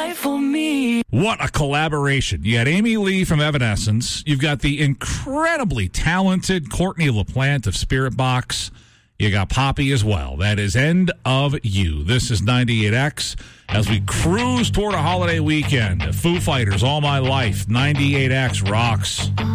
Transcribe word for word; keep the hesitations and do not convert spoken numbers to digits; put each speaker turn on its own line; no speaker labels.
life for me.
What a collaboration. You got Amy Lee from Evanescence. You've got the incredibly talented Courtney LaPlante of Spiritbox. You got Poppy as well. That is End of You. This is ninety-eight X as we cruise toward a holiday weekend. Foo Fighters, All My Life. ninety-eight X rocks.